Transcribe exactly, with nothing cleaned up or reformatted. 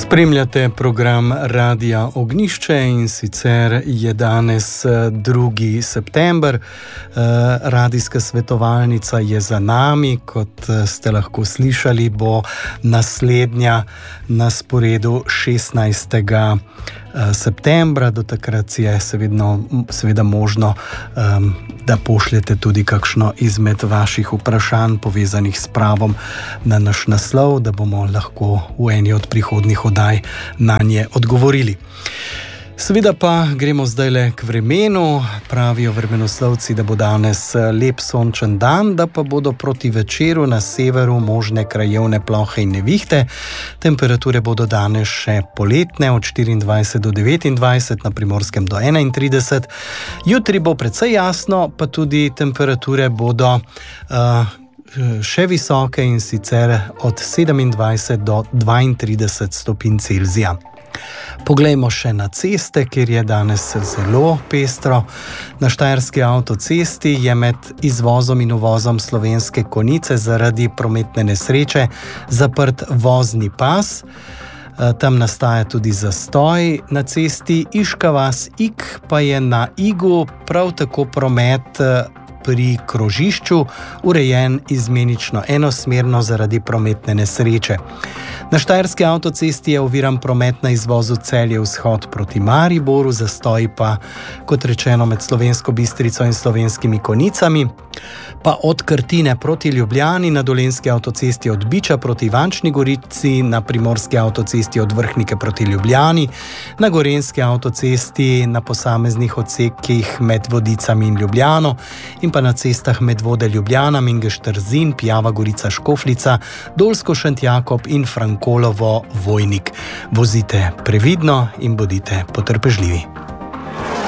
Spremljate program Radia Ognjišče in sicer je danes drugi september. Radijska svetovalnica je za nami, kot ste lahko slišali, bo naslednja na sporedu šestnajstega septembra. Do takrat je seveda, seveda možno, da pošljete tudi kakšno izmed vaših vprašanj povezanih s pravom na naš naslov, da bomo lahko v eni od prihodnjih oddaj na nje odgovorili. Seveda pa gremo zdajle k vremenu. Pravijo vremenoslovci, da bo danes lep sončen dan, da pa bodo proti večeru na severu možne krajevne plohe in nevihte. Temperature bodo danes še poletne, od štiriindvajset do devetindvajset, na Primorskem do enaintrideset. Jutri bo precej jasno, pa tudi temperature bodo uh, še visoke, in sicer od sedemindvajset do dvaintrideset stopinj Celzija. Poglejmo še na ceste, kjer je danes zelo pestro. Na Štajerski avtocesti je med izvozom in uvozom Slovenske Konjice zaradi prometne nesreče zaprt vozni pas. Tam nastaja tudi zastoj. Na cesti Iška vas-Ig pa je na Igu prav tako promet pri krožišču urejen izmenično enosmerno zaradi prometne nesreče. Na Štajerski avtocesti je oviran promet na izvozu Celje vzhod proti Mariboru, zastoj pa, kot rečeno, med Slovensko Bistrico in Slovenskimi Konjicami, pa od Krtine proti Ljubljani, na Dolenjski avtocesti od Biča proti Ivančni Gorici, na Primorski avtocesti od Vrhnike proti Ljubljani, na Gorenjski avtocesti na posameznih odsekih med Vodicami in Ljubljano in pa na cestah Medvode Ljubljana, Mengeš-Trzin, Pjava Gorica Škofljica, Dolsko Šentjakob in Frankolovo Vojnik. Vozite previdno in bodite potrpežljivi.